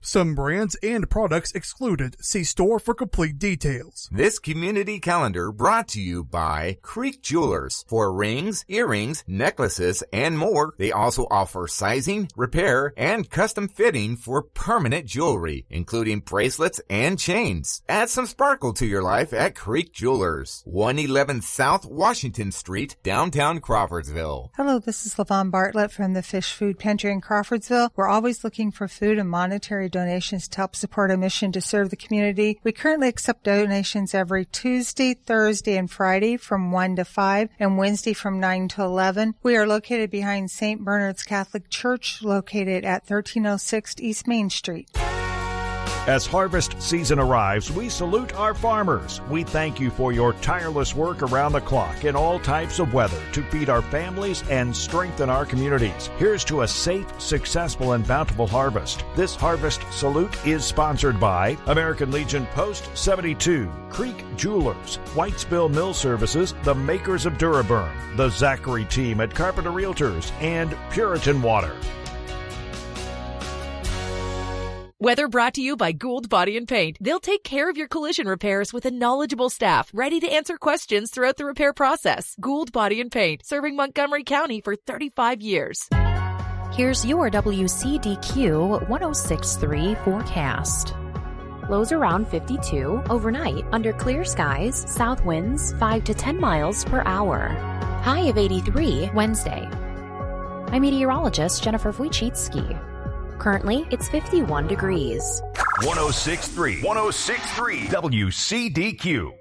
Some brands and products excluded. See store for complete details. This community calendar brought to you by Creek Jewelers. For rings, earrings, necklaces, and more, they also offer sizing, repair, and custom fitting for permanent jewelry, including bracelets and chains. Add some sparkle to your life at Creek Jewelers, 111 South Washington Street, downtown Crawfordsville. Hello, this is LaVon Bartlett from the Fish Food Pantry in Crawfordsville. We're always looking for food and monetary donations to help support our mission to serve the community. We currently accept donations every Tuesday, Thursday, and Friday from 1 to 5 and Wednesday from 9 to 11. We are located behind St. Bernard's Catholic Church, located at 1306 East Main Street. As harvest season arrives, we salute our farmers. We thank you for your tireless work around the clock in all types of weather to feed our families and strengthen our communities. Here's to a safe, successful, and bountiful harvest. This harvest salute is sponsored by American Legion Post 72, Creek Jewelers, Whitesville Mill Services, the makers of Duraburn, the Zachary team at Carpenter Realtors, and Puritan Water. Weather brought to you by Gould Body & Paint. They'll take care of your collision repairs with a knowledgeable staff ready to answer questions throughout the repair process. Gould Body & Paint, serving Montgomery County for 35 years. Here's your WCDQ 106.3 forecast. Lows around 52, overnight under clear skies, south winds 5 to 10 miles per hour. High of 83 Wednesday. I'm meteorologist Jennifer Wojcicki. Currently, it's 51 degrees. 106.3 WCDQ.